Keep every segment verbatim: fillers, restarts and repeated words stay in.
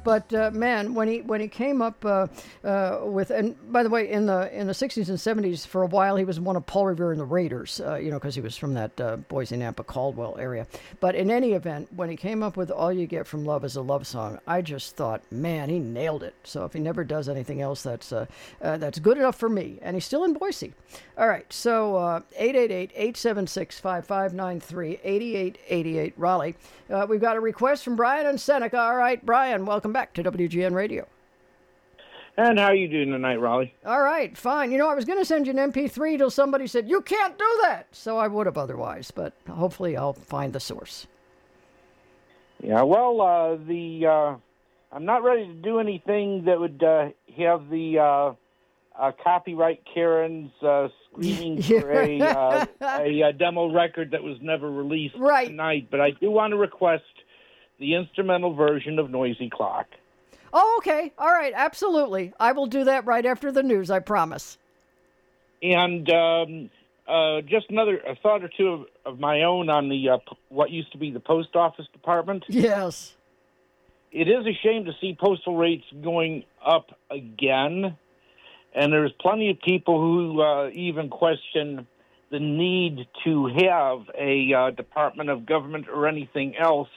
But uh, man, when he when he came up uh, uh, with, and by the way, in the in the sixties and seventies, for a while he was one of Paul Revere and the Raiders, uh, you know, because he was from that uh, Boise, Nampa, Caldwell area. But in any event, when he came up with "All You Get from Love Is a Love Song," I just thought, man, he nailed it. So if he never does anything else, that's uh, uh, that's good enough for me. And he's still in Boise. All right, so uh, eight eight eight, eight seven six, five five nine three, eight eight eight eight, Raleigh. Uh, we've got a request from Brian and Seneca. All right, Brian, welcome back to W G N Radio. And how are you doing tonight, Raleigh? All right, fine. You know, I was going to send you an M P three till somebody said, you can't do that. So I would have otherwise, but hopefully I'll find the source. Yeah, well, uh, the uh, I'm not ready to do anything that would uh, have the uh, uh, copyright Karens uh, screaming for a, uh, a, a demo record that was never released right. tonight, but I do want to request the instrumental version of Noisy Clock. Oh, okay. All right. Absolutely. I will do that right after the news, I promise. And um, uh, just another a thought or two of, of my own on the uh, p- what used to be the post office department. Yes. It is a shame to see postal rates going up again. And there's plenty of people who uh, even question the need to have a uh, Department of Government or anything else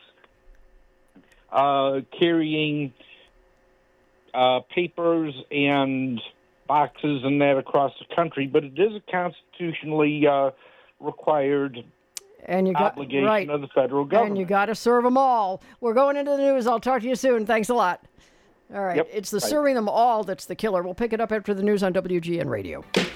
uh, carrying uh, papers and boxes and that across the country. But it is a constitutionally uh, required and you got, obligation right. of the federal government. And you got to serve them all. We're going into the news. I'll talk to you soon. Thanks a lot. All right. Yep, it's the right. serving them all that's the killer. We'll pick it up after the news on W G N Radio.